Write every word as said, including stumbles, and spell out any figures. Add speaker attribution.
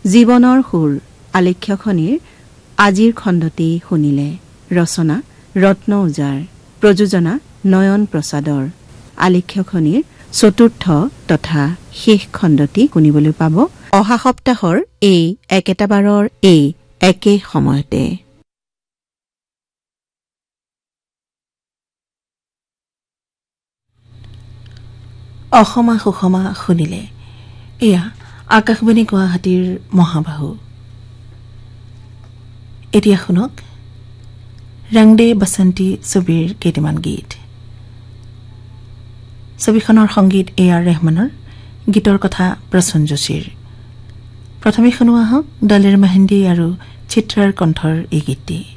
Speaker 1: জীৱনৰ সুৰ আলেখ্যখনিৰ আজিৰ খণ্ডটি শুনিলে। ৰচনা ৰত্ন উজাৰ, প্ৰযোজনা নয়ন প্ৰসাদৰ। আলেখ্যখনিৰ চতুৰ্থ তথা শেষ খণ্ডটি শুনিবলৈ পাব অহা সপ্তাহৰ এই একেটাবাৰৰ এই একে সময়তে।
Speaker 2: অসমা সুষমা শুনিলে। এয়া আকাশবাণী গুৱাহাটীৰ মহাবাহু। এতিয়া শুনক ৰং দে বসন্তী ছবিৰ কেইটামান গীত। ছবিখনৰ সংগীত এ আৰ ৰেহমানৰ, গীতৰ কথা প্ৰসন্ন যোশীৰ। প্ৰথমে শুনোৱা হওক দলেৰ মেহেন্দী আৰু চিত্ৰাৰ কণ্ঠৰ এই গীতটি।